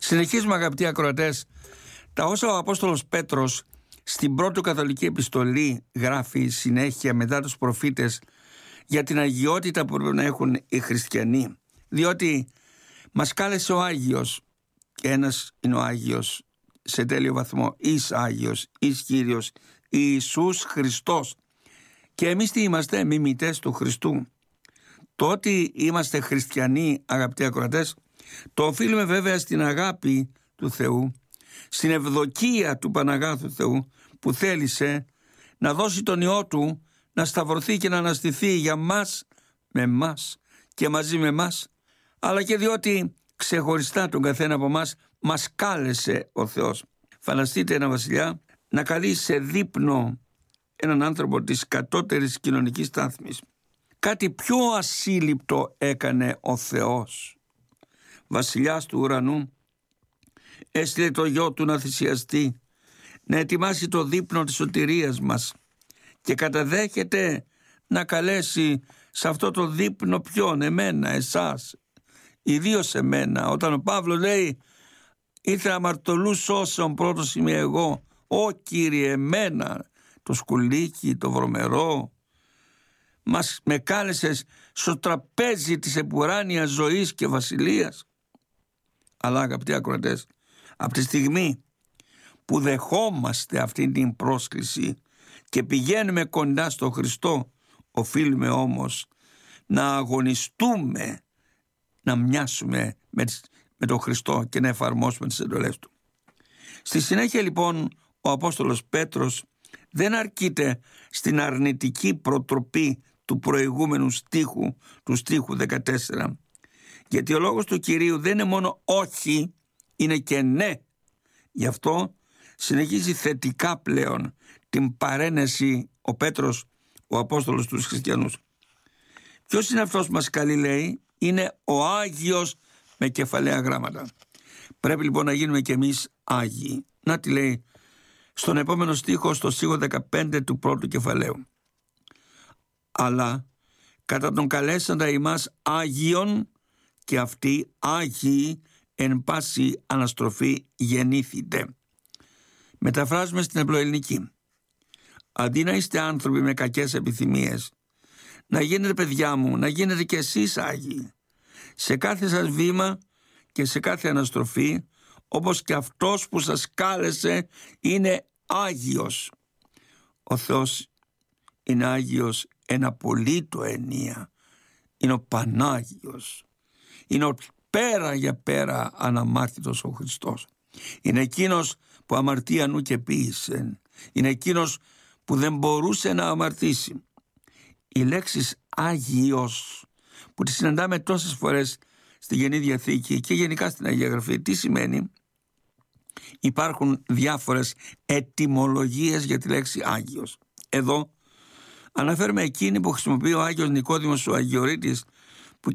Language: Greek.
Συνεχίζουμε, αγαπητοί ακροατές, τα όσα ο Απόστολος Πέτρος στην πρώτη καθολική επιστολή γράφει συνέχεια μετά τους προφήτες για την αγιότητα που πρέπει να έχουν οι χριστιανοί. Διότι μας κάλεσε ο Άγιος, και ένας είναι ο Άγιος σε τέλειο βαθμό, εις Άγιος, εις Κύριος, Ιησούς Χριστός. Και εμείς τι είμαστε? Μιμητές του Χριστού. Το ότι είμαστε χριστιανοί, αγαπητοί ακροατές, το οφείλουμε βέβαια στην αγάπη του Θεού, στην ευδοκία του Παναγάθου Θεού, που θέλησε να δώσει τον Υιό Του να σταυρωθεί και να αναστηθεί για μας, με μας και μαζί με μας, αλλά και διότι ξεχωριστά τον καθένα από μας μας κάλεσε ο Θεός. Φανταστείτε ένα βασιλιά να καλεί σε δείπνο έναν άνθρωπο της κατώτερης κοινωνικής στάθμης. Κάτι πιο ασύλληπτο έκανε ο Θεός. Βασιλιάς του ουρανού έστειλε το γιο του να θυσιαστεί, να ετοιμάσει το δείπνο της σωτηρίας μας, και καταδέχεται να καλέσει σε αυτό το δείπνο ποιον? Εμένα, εσάς, ιδίως εμένα. Όταν ο Παύλος λέει ήρθε αμαρτωλούς σώσεων, πρώτος είμαι εγώ. Ω Κύριε, εμένα, το σκουλίκι, το βρωμερό, με κάλεσες στο τραπέζι της επουράνιας ζωής και βασιλείας. Αλλά, αγαπητοί ακροατές, από τη στιγμή που δεχόμαστε αυτή την πρόσκληση και πηγαίνουμε κοντά στο Χριστό, οφείλουμε όμως να αγωνιστούμε να μοιάσουμε με τον Χριστό και να εφαρμόσουμε τις εντολές Του. Στη συνέχεια λοιπόν ο Απόστολος Πέτρος δεν αρκείται στην αρνητική προτροπή του προηγούμενου στίχου, του στίχου 14, γιατί ο λόγος του Κυρίου δεν είναι μόνο όχι, είναι και ναι. Γι' αυτό συνεχίζει θετικά πλέον την παρένεση ο Πέτρος, ο Απόστολος τους χριστιανούς. Ποιος είναι αυτός που μας καλεί? Λέει, είναι ο Άγιος με κεφαλαία γράμματα. Πρέπει λοιπόν να γίνουμε κι εμείς Άγιοι. Να τι λέει στον επόμενο στίχο, στο στίχο 15 του πρώτου κεφαλαίου. Αλλά κατά τον καλέσαντα ημάς Άγιον, και αυτοί Άγιοι εν πάση αναστροφή γεννήθητε. Μεταφράζουμε στην απλοελληνική. Αντί να είστε άνθρωποι με κακές επιθυμίες, να γίνετε, παιδιά μου, να γίνετε κι εσείς Άγιοι. Σε κάθε σας βήμα και σε κάθε αναστροφή, όπως και αυτός που σας κάλεσε είναι Άγιος. Ο Θεός είναι Άγιος εν απολύτω ενία. Είναι ο Πανάγιος. Είναι ο πέρα για πέρα αναμάρτητος ο Χριστός. Είναι εκείνος που αμαρτία νου και ποίησε. Είναι εκείνος που δεν μπορούσε να αμαρτήσει. Οι λέξεις Άγιος, που τις συναντάμε τόσες φορές στη Καινή Διαθήκη και γενικά στην Αγία Γραφή, τι σημαίνει? Υπάρχουν διάφορες ετυμολογίες για τη λέξη Άγιος. Εδώ αναφέρουμε εκείνη που χρησιμοποιεί ο Άγιος Νικόδημος ο Αγιορείτης